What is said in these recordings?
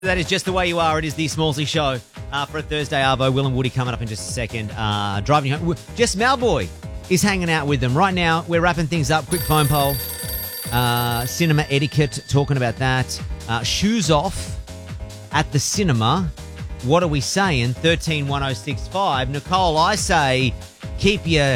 That is just the way you are. It is the Smallsy Show for a Thursday Arvo. Will and Woody coming up in just a second. Driving home. Jess Malboy is hanging out with them. Right now, we're wrapping things up. Quick phone poll. Cinema etiquette, talking about that. Shoes off at the cinema. What are we saying? 131065. Nicole, I say keep your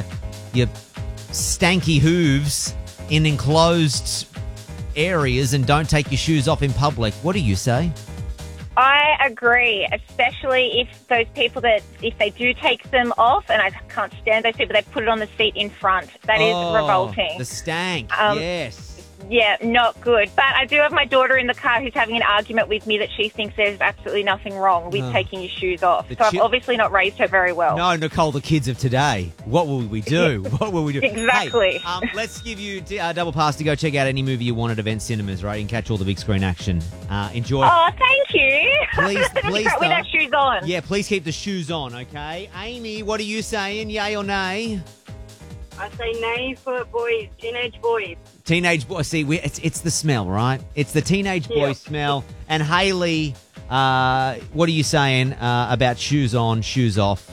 stanky hooves in enclosed areas and don't take your shoes off in public. What do you say? I agree, especially if those people if they do take them off, and I can't stand those people, they put it on the seat in front. That is revolting. The stank, yes. Yeah, not good. But I do have my daughter in the car who's having an argument with me that she thinks there's absolutely nothing wrong with taking your shoes off. So I've obviously not raised her very well. No, Nicole, the kids of today. What will we do? What will we do? Exactly. Hey, let's give you a double pass to go check out any movie you want at Event Cinemas, right? You can catch all the big screen action. Enjoy. Oh, thank you. Please, with our shoes on. Yeah, please keep the shoes on, okay? Amy, what are you saying? Yay or nay? I say nay for boys, teenage boys. Teenage boy. See, it's the smell, right? It's the teenage boy smell. And Hayley, what are you saying about shoes on, shoes off?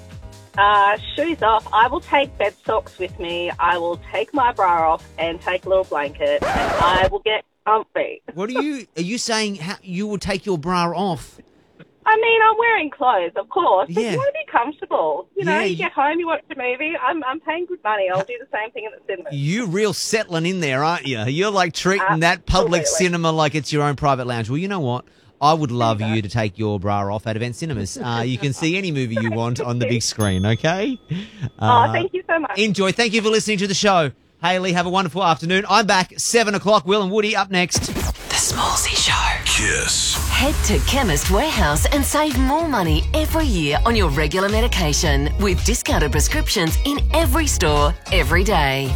Shoes off. I will take bed socks with me. I will take my bra off and take a little blanket. And I will get comfy. What are you saying? You will take your bra off? I mean, I'm wearing clothes, of course, but Yeah. you want to be comfortable. You know, Yeah, you get home, you watch a movie. I'm paying good money. I'll do the same thing at the cinema. You real settling in there, aren't you? You're like treating that public Absolutely. cinema like it's your own private lounge. Well, you know what? I would love you to take your bra off at Event Cinemas. You can see any movie you want on the big screen, okay? Thank you so much. Enjoy. Thank you for listening to the show. Hayley, have a wonderful afternoon. I'm back 7 o'clock. Will and Woody up next. The Smallsy Show. Kiss. Head to Chemist Warehouse and save more money every year on your regular medication with discounted prescriptions in every store, every day.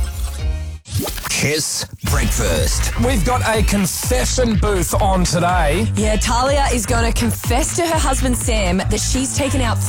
Kiss Breakfast. We've got a confession booth on today. Yeah, Talia is going to confess to her husband Sam that she's taken out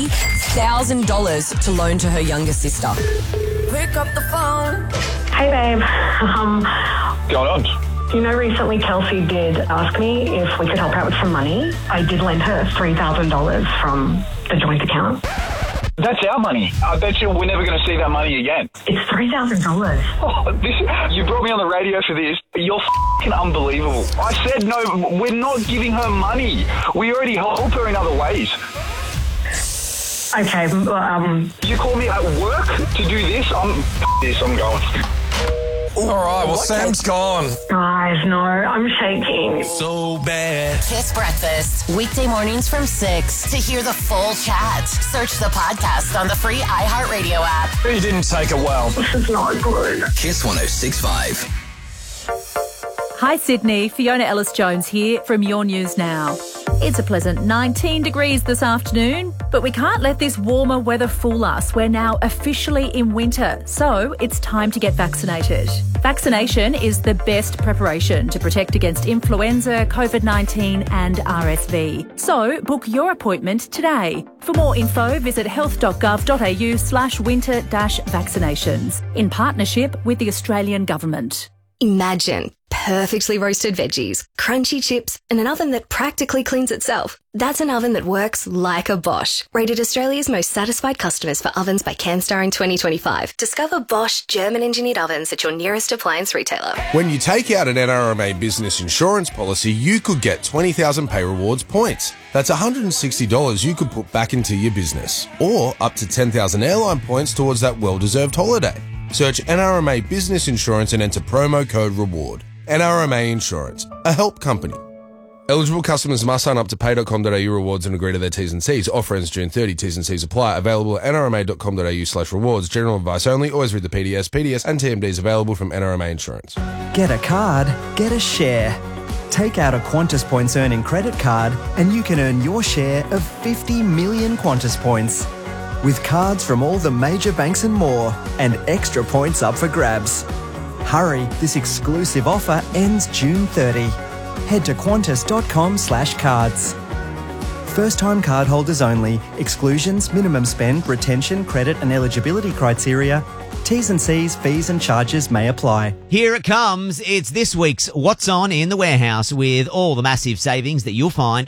$3,000 to loan to her younger sister. Pick up the phone. Hey babe, What's going on? you know recently Kelsey did ask me if we could help her out with some money. I did lend her $3,000 from the joint account. That's our money. I bet you we're never going to see that money again. It's $3,000. Oh, you brought me on the radio for this. You're f***ing unbelievable. I said no, we're not giving her money. We already help her in other ways. Okay, You call me at work to do this? I'm going. All right, well, Sam's gone. guys, no, I'm shaking. So bad. Kiss Breakfast. Weekday mornings from 6. To hear the full chat, search the podcast on the free iHeartRadio app. You didn't take it well. This is not good. Kiss 106.5. Hi Sydney, Fiona Ellis-Jones here from Your News Now. It's a pleasant 19 degrees this afternoon, but we can't let this warmer weather fool us. We're now officially in winter, so it's time to get vaccinated. Vaccination is the best preparation to protect against influenza, COVID-19 and RSV. So book your appointment today. For more info, visit health.gov.au/winter-vaccinations in partnership with the Australian Government. Imagine perfectly roasted veggies, crunchy chips, and an oven that practically cleans itself. That's an oven that works like a Bosch. Rated Australia's most satisfied customers for ovens by CanStar in 2025. Discover Bosch German-engineered ovens at your nearest appliance retailer. When you take out an NRMA business insurance policy, you could get 20,000 Pay Rewards points. That's $160 you could put back into your business. Or up to 10,000 airline points towards that well-deserved holiday. Search NRMA Business Insurance and enter promo code REWARD. NRMA Insurance, a help company. Eligible customers must sign up to pay.com.au rewards and agree to their T's and C's. Offer ends June 30. T's and C's apply. Available at nrma.com.au/rewards. General advice only. Always read the PDS. PDS and TMDs available from NRMA Insurance. Get a card, get a share. Take out a Qantas Points earning credit card and you can earn your share of 50 million Qantas points. With cards from all the major banks and more, and extra points up for grabs. Hurry, this exclusive offer ends June 30. Head to qantas.com/cards. First-time cardholders only. Exclusions, minimum spend, retention, credit and eligibility criteria T's and C's, fees and charges may apply. Here it comes. It's this week's What's On in the Warehouse with all the massive savings that you'll find